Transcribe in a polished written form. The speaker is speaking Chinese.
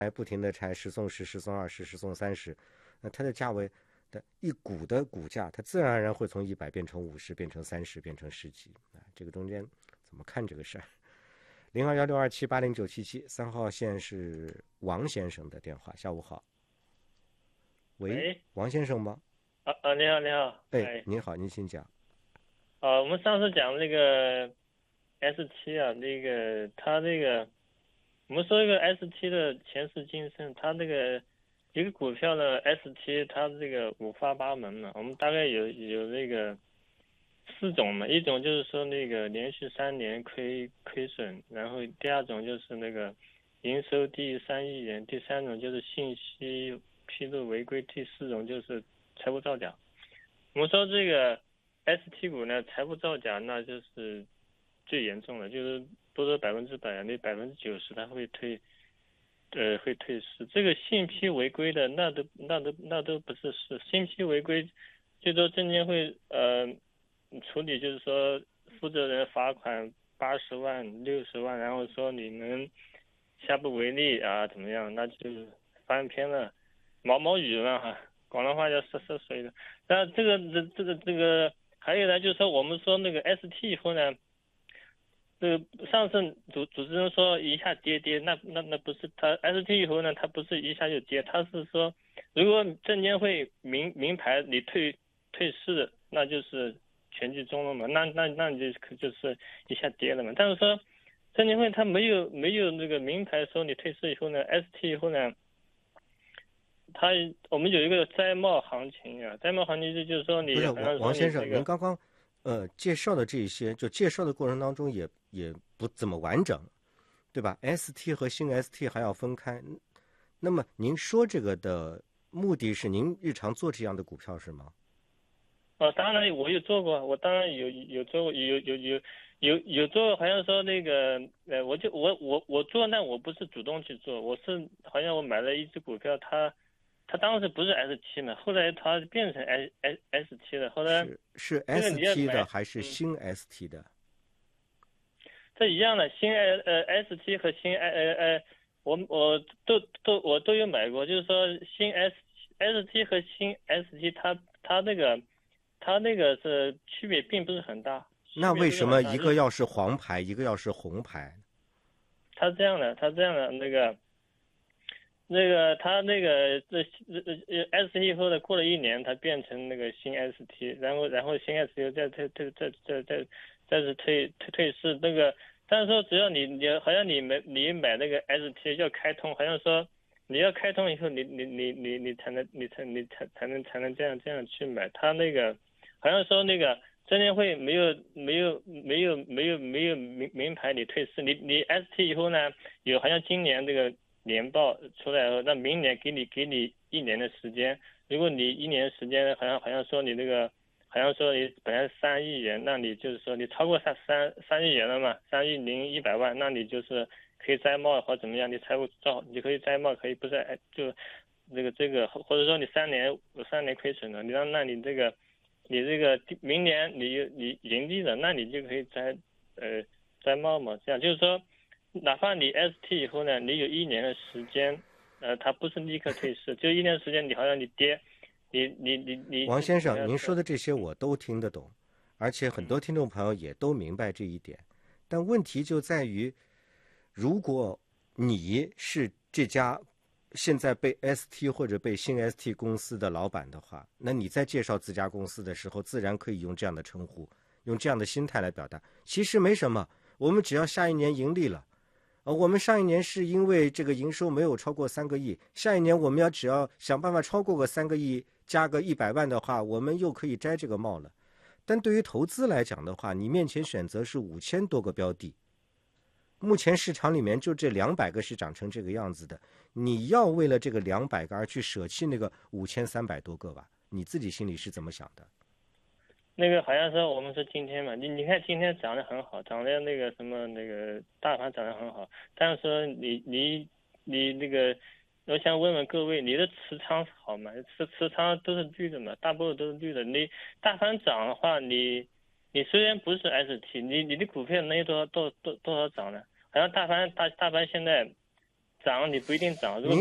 还不停的拆10送10、10送20、10送30，那它的价位的一股的股价，它自然而然会从100变成50，变成30，变成10几啊。这个中间怎么看这个事儿？021627809773号线是王先生的电话，下午好。喂， 喂， 王先生吗？ 你好，你好， 哎，您好，您请讲。 我们上次讲那个 S7啊，它我们说一个 S7的前世今生，它一个股票的 S7，它这个五花八门嘛，我们大概有那个4种嘛，一种就是说那个连续3年亏损，然后第二种就是那个营收低于3亿元，第三种就是信息披露违规，第四种就是财务造假。我们说这个 ST 股呢，财务造假那就是最严重的，就是不说100%，那90%它会退市。这个信批违规的那都不是事，信批违规，最多证监会处理，就是说负责人罚款80万、60万，然后说你们下不为例啊，怎么样？那就翻篇了，毛毛雨了哈。广东话叫涉水的。那这个还有呢，就是说我们说那个 ST 以后呢，这个上次主持人说一下跌，那不是他 ST 以后呢，他不是一下就跌，他是说如果证监会明牌你退市，那就是全剧终了嘛，那你就是一下跌了嘛。但是说证监会他没有那个明牌说你退市以后呢，ST 以后呢。我们有一个摘帽行情啊，摘帽行情就是说不是你好像说王先生， 你这个您刚刚介绍的这一些，就介绍的过程当中也不怎么完整，对吧？ST 和新 ST还要分开。那么您说这个的目的是您日常做这样的股票是吗？ 当然我有做过，我当然有做过，有做过，好像说那个我做，那我不是主动去做，我是好像我买了一只股票，它当时不是 S7嘛，后来它变成 S7了，后来是这个你要 ST 的买， 还是新 ST 的？ 这一样的，新ST 和新我都有买过，就是说新 ST 和新 ST 它那个是区别并不是很大，区那别为什么不是很大，就是一个要是黄牌，一个要是红牌？ 它这样的那个它那个ST 后的过了1年，它变成那个新 ST，然后新 ST 又再次退市那个，但是说只要你好像你买那个 ST 要开通，好像说你要开通以后你才能这样去买，它那个好像说那个证监会没有明牌你退市，你 ST 以后呢好像今年这个年报出来后，那明年给你1年的时间，如果你1年时间好像说你那个。好像说你本来3亿元，那你就是说你超过三亿元了嘛，3亿00100万，那你就是可以摘帽或怎么样，你财务照你可以摘帽，可以不是就这个，或者说你3年亏损了，那你这个明年你盈利了，那你就可以摘帽嘛，这样就是说，哪怕你 ST 以后呢，你有1年的时间，它不是立刻退市，就1年时间，你好像你跌。 王先生， 好像是您说的这些我都听得懂，而且很多听众朋友也都明白这一点。但问题就在于，如果你是这家现在被 ST 或者被新 ST 公司的老板的话，那你在介绍自家公司的时候，自然可以用这样的称呼，用这样的心态来表达。其实没什么，我们只要下一年盈利了。我们上一年是因为这个营收没有超过3个亿，下一年我们只要想办法超过个3个亿，加个100万的话，我们又可以摘这个帽了。但对于投资来讲的话，你面前选择是5000多个标的，目前市场里面就这200个是长成这个样子的，你要为了这个200个而去舍弃那个5300多个吧？你自己心里是怎么想的？ 那个好像说我们说今天嘛，你看今天涨得很好，涨得那个什么那个大盘涨得很好，但是说你那个，我想问问各位，你的持仓好吗？持仓都是绿的嘛，大部分都是绿的。你大盘涨的话，你虽然不是 ST，你的股票能有多少涨呢？好像大盘现在涨你不一定涨，如果